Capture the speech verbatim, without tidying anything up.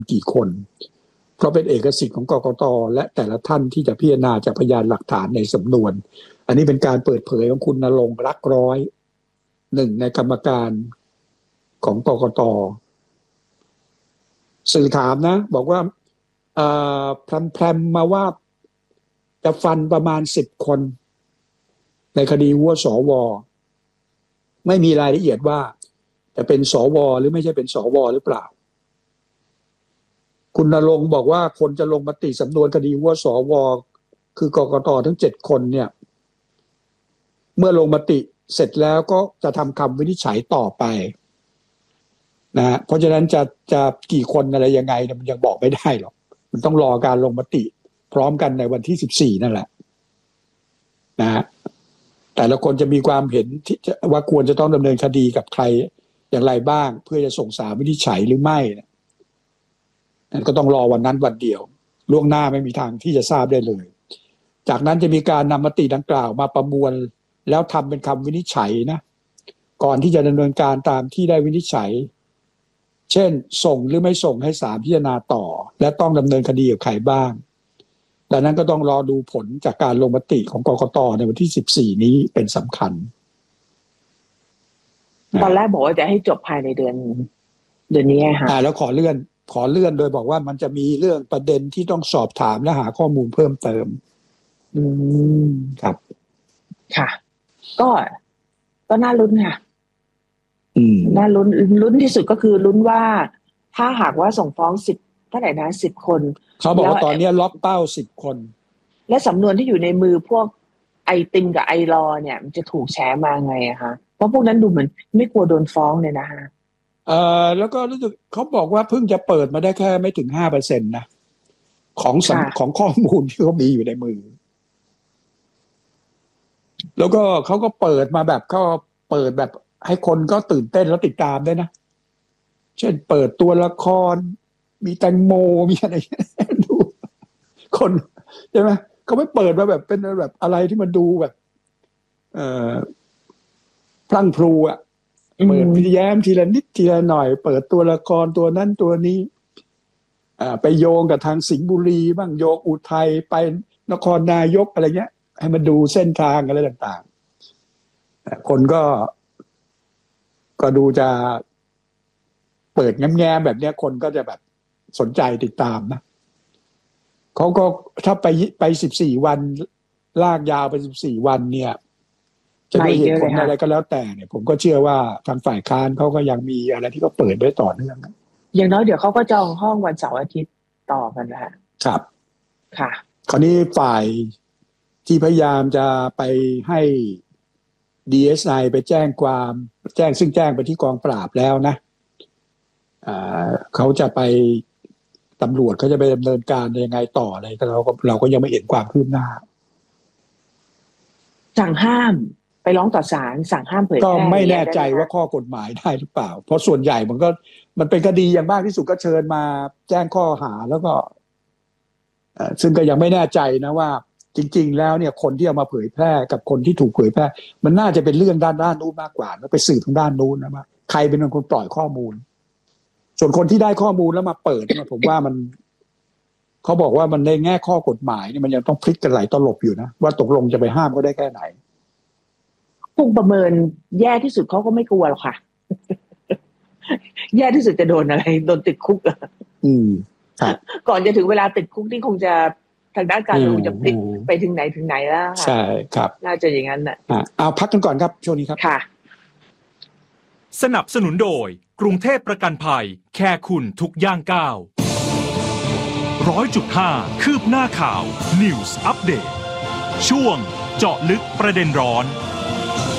กี่คนเพราะเป็นเอกสิทธิ์ของกกต.และแต่ละท่านที่จะพิจารณาจากพยานหลักฐานในสำนวนอันนี้เป็นการเปิดเผยของคุณณรงค์รักร้อยหนึ่งในกรรมการของกกต.สื่อถามนะบอกว่าแพรมๆมาว่าจะฟันประมาณสิบคนในคดีหัวสวไม่มีรายละเอียดว่าจะเป็นสวหรือไม่ใช่เป็นสวหรือเปล่าคุณณรงค์บอกว่าคนจะลงมติสำนวนคดีหัวสวคือกกต.ทั้งเจ็ดคนเนี่ยเมื่อลงมติเสร็จแล้วก็จะทำคำวินิจฉัยต่อไปนะฮะเพราะฉะนั้นจะจะกี่คนอะไรยังไงมันยังบอกไม่ได้หรอกมันต้องรอการลงมติพร้อมกันในวันที่สิบสี่นั่นแหละนะฮะแต่ละคนจะมีความเห็นที่ว่าควรจะต้องดำเนินคดีกับใครอย่างไรบ้างเพื่อจะส่งศาลวินิจฉัยหรือไม่นั่นก็ต้องรอวันนั้นวันเดียวล่วงหน้าไม่มีทางที่จะทราบได้เลยจากนั้นจะมีการนำมติดังกล่าวมาประมวลแล้วทำเป็นคำวินิจฉัยนะก่อนที่จะดำเนินการตามที่ได้วินิจฉัยเช่นส่งหรือไม่ส่งให้ศาลพิจารณาต่อและต้องดำเนินคดีกับใครบ้างดังนั้นก็ต้องรอดูผลจากการลงมติของกกต.ในวันที่สิบสี่นี้เป็นสำคัญตอนแรกบอกว่าจะให้จบภายในเดือนเดือนนี้ค่ะอ่าแล้วขอเลื่อนขอเลื่อนโดยบอกว่ามันจะมีเรื่องประเด็นที่ต้องสอบถามและหาข้อมูลเพิ่มเติมอืมครับค่ะก็ก็น่าลุ้นค่ะอืมน่าลุ้นลุ้นที่สุดก็คือลุ้นว่าถ้าหากว่าส่งฟ้องสิบเท่าไหร่นะสิบคนเขาบอกว่าตอนนี้ล็อกเป้าสิบคนและสำนวนที่อยู่ในมือพวกไอติมกับไอรอเนี่ยมันจะถูกแฉมาไงอะคะเพราะพวกนั้นดูเหมือนไม่กลัวโดนฟ้องเลยนะฮะเอ่อแล้วก็รู้สึกเขาบอกว่าเพิ่งจะเปิดมาได้แค่ไม่ถึง ห้าเปอร์เซ็นต์ นะของของข้อมูลที่เขามีอยู่ในมือแล้วก็เขาก็เปิดมาแบบเขาเปิดแบบให้คนก็ตื่นเต้นแล้วติดตามได้นะเช่นเปิดตัวละครมีแตงโมมีอะไรดูคนใช่ไหมเขาไม่เปิดมาแบบเป็นแบบอะไรที่มันดูแบบเอ่อพลั่งพลูอ่ะเปิดพิแย้มทีละนิดทีละหน่อยเปิดตัวละครตัวนั้นตัวนี้อ่าไปโยงกับทางสิงห์บุรีบ้างโยงอุทัยไปนครนายกอะไรเงี้ยให้มันดูเส้นทางอะไรต่างๆคนก็ก็ดูจะเปิดแง้มๆแบบเนี้ยคนก็จะแบบสนใจติดตามนะเขาก็ถ้าไปไปสิบสี่วันลากยาวไปสิบสี่วันเนี่ยจะด้วยเหตุผลอะไรก็แล้วแต่เนี่ยผมก็เชื่อว่าทางฝ่ายค้านเขาก็ยังมีอะไรที่เขาเปิดไว้ต่อเนื่องอย่างน้อยเดี๋ยวเขาก็จองห้องวันเสาร์อาทิตย์ต่อกันนะฮะครับค่ะคราวนี้ฝ่ายที่พยายามจะไปให้ ดี เอส ไอ ไปแจ้งความแจ้งซึ่งแจ้งไปที่กองปราบแล้วนะอ่าเขาจะไปตำรวจเขาจะไปดำเนินการยังไงต่ออะไรแต่เราก็เราก็ยังไม่เห็นความคืบหน้าสั่งห้ามไปร้องต่อศาลสั่งห้ามเผยแพร่ก็ไม่แน่ใจว่าข้อกฎหมายได้หรือเปล่าเพราะส่วนใหญ่มันก็มันเป็นคดีอย่างมากที่สุดก็เชิญมาแจ้งข้อหาแล้วก็ซึ่งก็ยังไม่แน่ใจนะว่าจริงๆแล้วเนี่ยคนที่เอามาเผยแพร่กับคนที่ถูกเผยแพร่มันน่าจะเป็นเรื่องด้านด้านนู้นมากกว่าแล้วไปสืบทางด้านนู้นนะว่าใครเป็นคนปล่อยข้อมูลส่วนคนที่ได้ข้อมูลแล้วมาเปิดเนี่ยผมว่ามันเขาบอกว่ามันในแง่ข้อกฎหมายเนี่ยมันยังต้องพลิกกันหลายตลบอยู่นะว่าตกลงจะไปห้ามก็ได้แค่ไหนคงประเมินแย่ที่สุดเขาก็ไม่กลัวหรอกค่ะ แย่ที่สุดจะโดนอะไรโดนติดคุกอ่ะอืมครับก่อนจะถึงเวลาติดคุกนี่คงจะทางด้านการเมืองจะพลิกไปถึงไหนถึงไหนแล้วค่ะใช่ครับน่าจะอย่างนั้นน่ะเอาพักกันก่อนครับช่วงนี้ครับค่ะสนับสนุนโดยกรุงเทพประกันภัยแค่คุณทุกย่างก้าวร้อยจุดห้าคืบหน้าข่าว News Update ช่วงเจาะลึกประเด็นร้อน